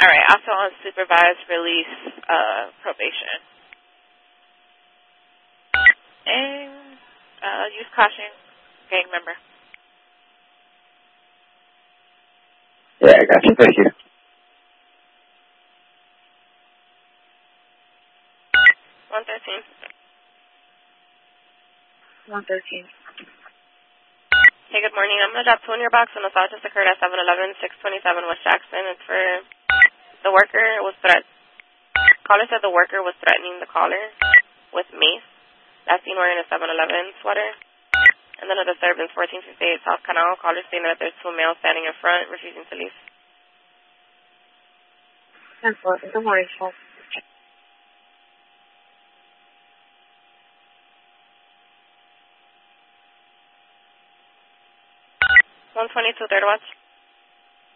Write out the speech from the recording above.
All right, also on supervised release probation. And use caution, gang member. Yeah, I got you. Thank you. 113. 113. Hey, good morning. I'm going to drop 2 in your box. An assault just occurred at 711, 627 West Jackson. It's for the worker was caller said the worker was threatening the caller with mace. Last seen wearing a 711 sweater. And then a disturbance, 1458 South Canal. Caller stating that there's 2 males standing in front, refusing to leave. 10-4. Good morning, sir. 122, third watch.